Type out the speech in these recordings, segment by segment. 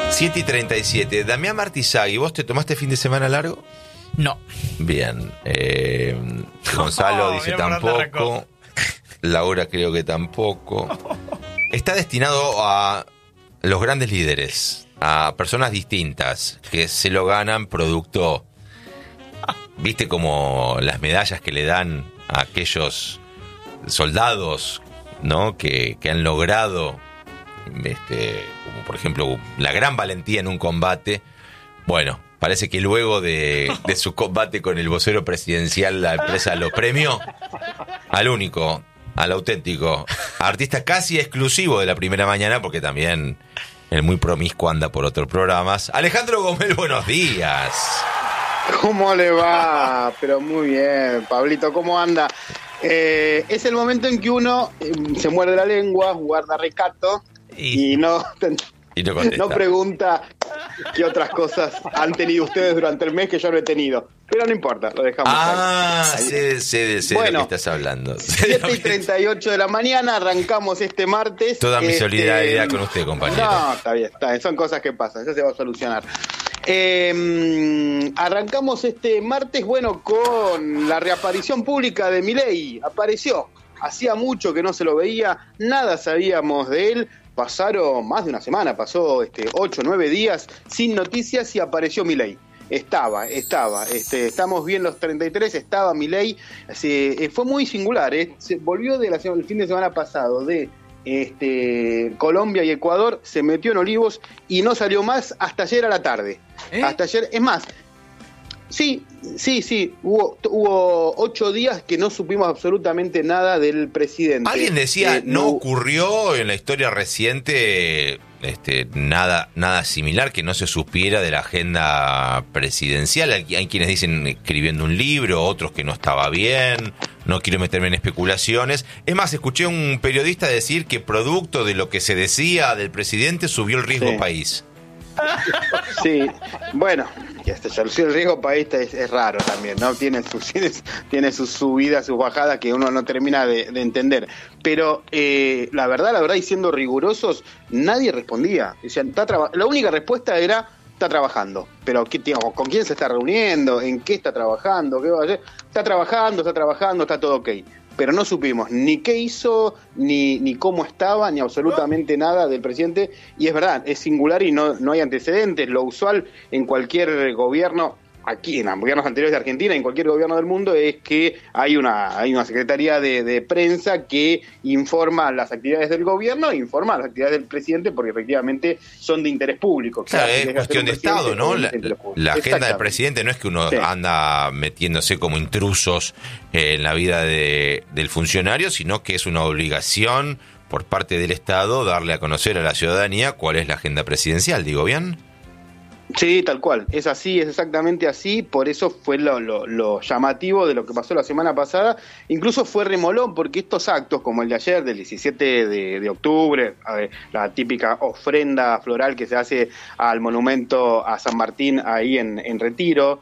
7:37. Damián Martizagui, ¿vos te tomaste fin de semana largo? No. Bien. Gonzalo dice tampoco. Laura creo que tampoco. Está destinado a los grandes líderes, a personas distintas que se lo ganan producto, viste, como las medallas que le dan a aquellos soldados, ¿no? que han logrado, como por ejemplo la gran valentía en un combate. Bueno, parece que luego de su combate con el vocero presidencial, la empresa lo premió al único, al auténtico artista casi exclusivo de La Primera Mañana, porque también el muy promiscuo anda por otros programas. Alejandro Gomel, buenos días. ¿Cómo le va? Pero muy bien, Pablito, ¿cómo anda? Es el momento en que uno se muerde la lengua, guarda recato y no pregunta qué otras cosas han tenido ustedes durante el mes que yo no he tenido. Pero no importa, lo dejamos ahí. Sé bueno, de lo que estás hablando. 7:38 de la mañana, arrancamos este martes. Toda mi solidaridad con usted, compañero. No, está bien, son cosas que pasan, ya se va a solucionar. Arrancamos este martes, bueno, con la reaparición pública de Milei. Apareció, hacía mucho que no se lo veía, nada sabíamos de él. Pasaron más de una semana, pasó 8 o 9 días sin noticias y apareció Milei. Estaba, estamos bien los 33, estaba Milei. Fue muy singular, se volvió el fin de semana pasado de Colombia y Ecuador, se metió en Olivos y no salió más hasta ayer a la tarde. Hasta ayer, es más, sí, hubo 8 días que no supimos absolutamente nada del presidente. Alguien decía, no ocurrió en la historia reciente nada similar, que no se supiera de la agenda presidencial. Hay quienes dicen escribiendo un libro, otros que no estaba bien. No quiero meterme en especulaciones. Es más, escuché a un periodista decir que producto de lo que se decía del presidente subió el riesgo país. Sí, bueno, el riesgo país es raro también, ¿no? Tiene sus subidas, sus bajadas que uno no termina de entender. Pero la verdad, y siendo rigurosos, nadie respondía. O sea, la única respuesta era: está trabajando. Pero ¿con quién se está reuniendo? ¿En qué está trabajando? ¿Qué va a hacer? Está trabajando, está todo ok. Pero no supimos ni qué hizo, ni cómo estaba, ni absolutamente nada del presidente. Y es verdad, es singular y no hay antecedentes. Lo usual en cualquier gobierno, aquí en los gobiernos anteriores de Argentina, en cualquier gobierno del mundo, es que hay una secretaría de prensa que informa las actividades del gobierno e informa las actividades del presidente, porque efectivamente son de interés público. Claro, es cuestión de Estado, ¿no? La agenda del presidente no es que uno anda metiéndose como intrusos en la vida del funcionario, sino que es una obligación por parte del Estado darle a conocer a la ciudadanía cuál es la agenda presidencial, ¿digo bien? Sí, tal cual, es así, es exactamente así, por eso fue lo llamativo de lo que pasó la semana pasada. Incluso fue remolón, porque estos actos, como el de ayer, del 17 de octubre, la típica ofrenda floral que se hace al monumento a San Martín ahí en Retiro,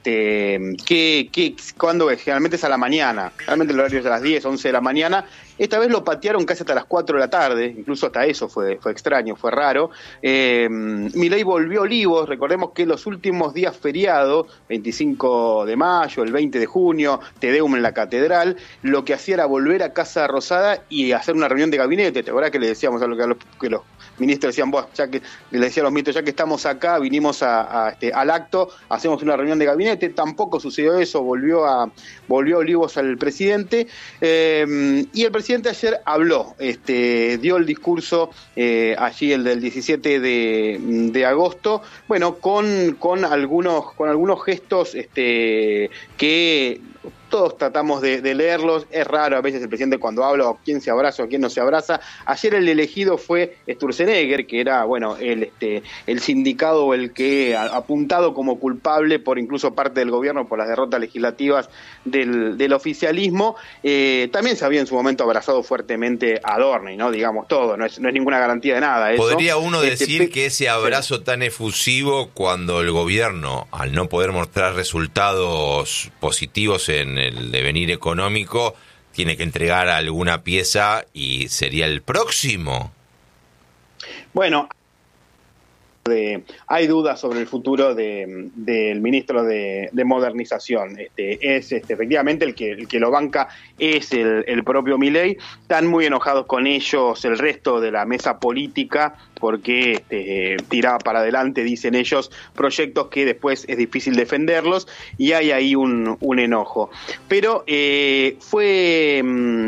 ¿cuándo es? Generalmente es a la mañana, realmente el horario es a las 10, 11 de la mañana. Esta vez lo patearon casi hasta las 4 de la tarde, incluso hasta eso fue extraño, fue raro. Milei volvió a Olivos, recordemos que los últimos días feriados, 25 de mayo, el 20 de junio, Te Deum en la catedral, lo que hacía era volver a Casa Rosada y hacer una reunión de gabinete. ¿Te acuerdas que le decíamos a los ministros decían, ya que le decía a los ministros, ya que estamos acá, vinimos al acto, hacemos una reunión de gabinete? Tampoco sucedió eso, volvió a Olivos al presidente, y el presidente ayer habló, dio el discurso allí, el del 17 de agosto, bueno, con algunos gestos que todos tratamos de leerlos. Es raro a veces el presidente cuando habla, o quién se abraza o quién no se abraza. Ayer el elegido fue Sturzenegger, que era, bueno, el sindicado, el que apuntado como culpable por incluso parte del gobierno por las derrotas legislativas del oficialismo. También se había en su momento abrazado fuertemente a Adorni, ¿no? Digamos todo, no es ninguna garantía de nada eso. ¿Podría uno decir que ese abrazo tan efusivo, cuando el gobierno, al no poder mostrar resultados positivos en el devenir económico, tiene que entregar alguna pieza y sería el próximo? Bueno, hay dudas sobre el futuro del ministro de Modernización. Es efectivamente el que lo banca es el propio Milei. Están muy enojados con ellos el resto de la mesa política porque tira para adelante, dicen ellos, proyectos que después es difícil defenderlos, y hay ahí un enojo. Pero fue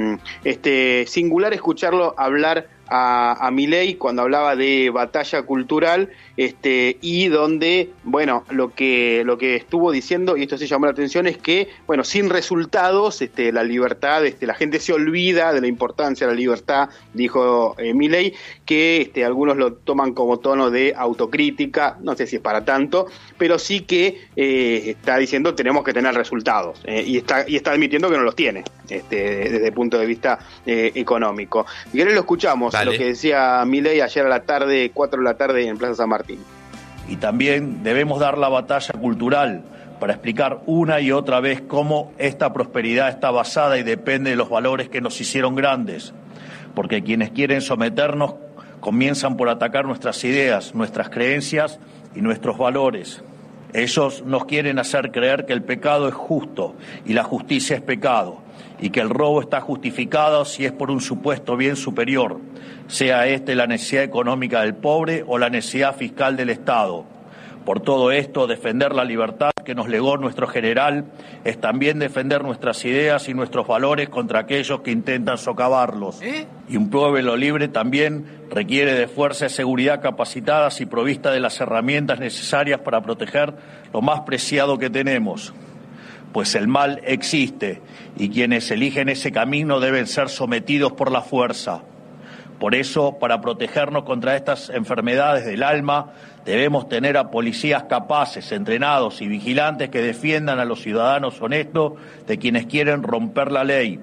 singular escucharlo hablar a Milei cuando hablaba de batalla cultural, y donde, bueno, lo que estuvo diciendo, y esto se llamó la atención, es que, bueno, sin resultados, la libertad, la gente se olvida de la importancia de la libertad, dijo Milei, que algunos lo toman como tono de autocrítica, no sé si es para tanto, pero sí que está diciendo tenemos que tener resultados, y está admitiendo que no los tiene, desde el punto de vista económico. Y ahora lo escuchamos. Dale. Lo que decía Milei ayer a la tarde, 4 de la tarde en Plaza San Martín. Y también debemos dar la batalla cultural para explicar una y otra vez cómo esta prosperidad está basada y depende de los valores que nos hicieron grandes. Porque quienes quieren someternos comienzan por atacar nuestras ideas, nuestras creencias y nuestros valores. Ellos nos quieren hacer creer que el pecado es justo y la justicia es pecado, y que el robo está justificado si es por un supuesto bien superior, sea la necesidad económica del pobre o la necesidad fiscal del Estado. Por todo esto, defender la libertad que nos legó nuestro general es también defender nuestras ideas y nuestros valores contra aquellos que intentan socavarlos. Y un pueblo libre también requiere de fuerzas de seguridad capacitadas y provista de las herramientas necesarias para proteger lo más preciado que tenemos. Pues el mal existe y quienes eligen ese camino deben ser sometidos por la fuerza. Por eso, para protegernos contra estas enfermedades del alma, debemos tener a policías capaces, entrenados y vigilantes que defiendan a los ciudadanos honestos de quienes quieren romper la ley.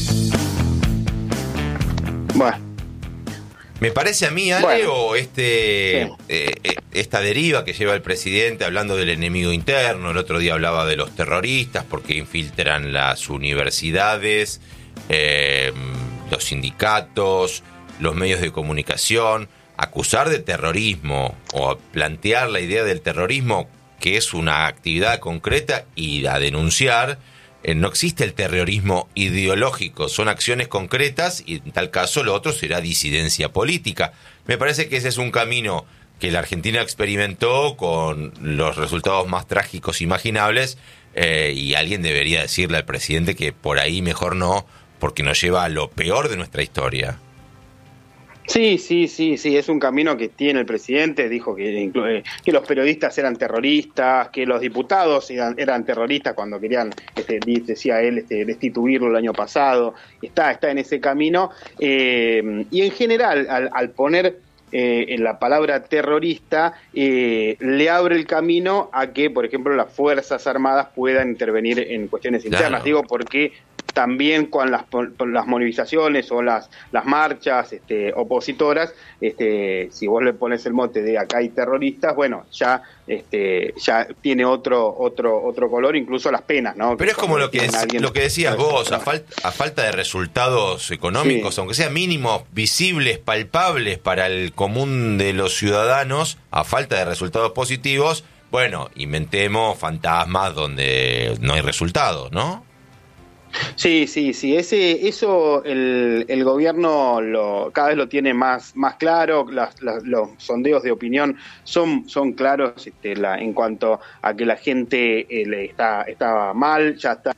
Bueno. Me parece a mí, Ale, o esta deriva que lleva el presidente hablando del enemigo interno. El otro día hablaba de los terroristas porque infiltran las universidades, los sindicatos, los medios de comunicación. Acusar de terrorismo o plantear la idea del terrorismo, que es una actividad concreta, y a denunciar. No existe el terrorismo ideológico, son acciones concretas, y en tal caso lo otro será disidencia política. Me parece que ese es un camino que la Argentina experimentó con los resultados más trágicos imaginables, y alguien debería decirle al presidente que por ahí mejor no, porque nos lleva a lo peor de nuestra historia. Sí, es un camino que tiene el presidente. Dijo que los periodistas eran terroristas, que los diputados eran terroristas cuando querían, decía él, destituirlo el año pasado. Está en ese camino, y en general al poner en la palabra terrorista, le abre el camino a que, por ejemplo, las Fuerzas Armadas puedan intervenir en cuestiones internas. Claro. Digo, porque también con las movilizaciones o las marchas opositoras, si vos le pones el mote de acá hay terroristas, bueno, ya tiene otro color, incluso las penas, ¿no? Pero es como lo que decías vos, a falta de resultados económicos, sí, aunque sean mínimos, visibles, palpables para el común de los ciudadanos, a falta de resultados positivos, bueno, inventemos fantasmas donde no hay resultados, ¿no? Sí, eso el gobierno cada vez lo tiene más claro. Los sondeos de opinión son claros en cuanto a que la gente está mal, ya está.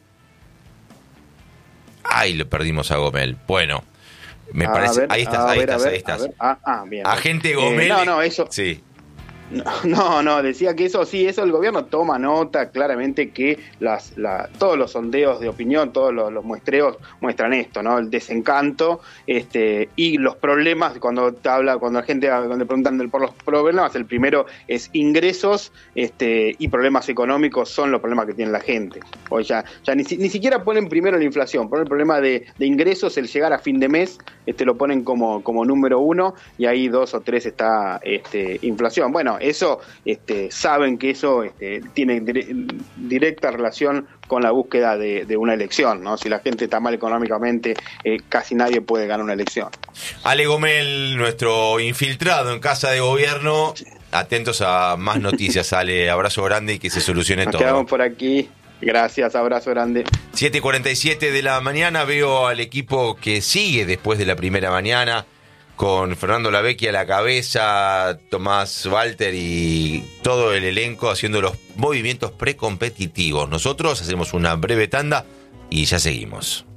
Ay, lo perdimos a Gomel. Bueno, me parece. Ahí estás. Bien. Agente Gomel. Eso. Sí. No, decía que eso el gobierno toma nota claramente que todos los sondeos de opinión, todos los muestreos muestran esto, ¿no? El desencanto, y los problemas. Cuando la gente cuando preguntan por los problemas, el primero es ingresos, y problemas económicos son los problemas que tiene la gente. O ya ni siquiera ponen primero la inflación, ponen el problema de ingresos, el llegar a fin de mes, lo ponen como número 1, y ahí 2 o 3 está inflación. Bueno, eso saben que eso tiene directa relación con la búsqueda de una elección, ¿no? Si la gente está mal económicamente, casi nadie puede ganar una elección. Ale Gomel, nuestro infiltrado en Casa de Gobierno, atentos a más noticias, Ale. Abrazo grande y que se solucione todo. Quedamos por aquí. Gracias, abrazo grande. 7:47 de la mañana, veo al equipo que sigue después de la primera mañana, con Fernando Lavecchia a la cabeza, Tomás Walter y todo el elenco haciendo los movimientos precompetitivos. Nosotros hacemos una breve tanda y ya seguimos.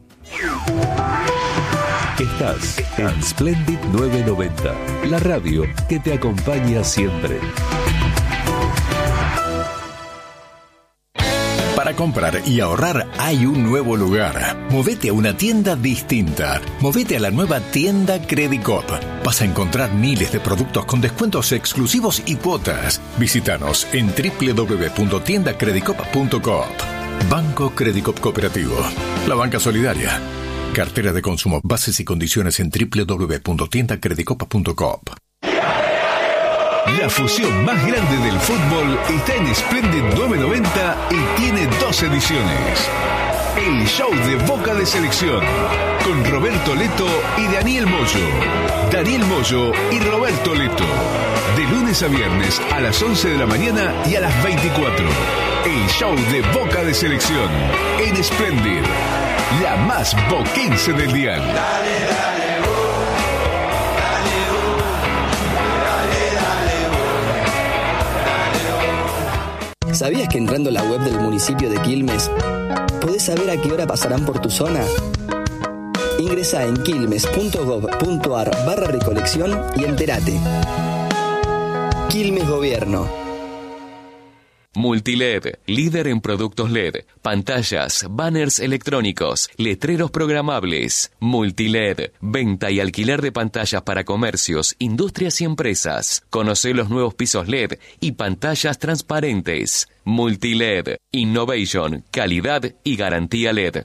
Estás en Splendid 990, la radio que te acompaña siempre. Para comprar y ahorrar hay un nuevo lugar. Movete a una tienda distinta. Movete a la nueva tienda Credicop. Vas a encontrar miles de productos con descuentos exclusivos y cuotas. Visítanos en www.tiendacredicop.coop. Banco Credicop Cooperativo. La banca solidaria. Cartera de consumo. Bases y condiciones en www.tiendacredicop.coop. La fusión más grande del fútbol está en Splendid 990 y tiene 2 ediciones. El show de Boca de Selección, con Roberto Leto y Daniel Moyo. Daniel Moyo y Roberto Leto. De lunes a viernes a las 11 de la mañana y a las 24. El show de Boca de Selección en Splendid, la más boquense del dial. ¿Sabías que entrando a la web del municipio de Quilmes podés saber a qué hora pasarán por tu zona? Ingresá en quilmes.gov.ar/recolección y entérate. Quilmes Gobierno. Multiled, líder en productos LED, pantallas, banners electrónicos, letreros programables. Multiled, venta y alquiler de pantallas para comercios, industrias y empresas. Conocé los nuevos pisos LED y pantallas transparentes. Multiled, innovation, calidad y garantía LED.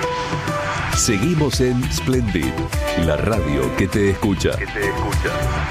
Seguimos en Splendid, la radio que te escucha.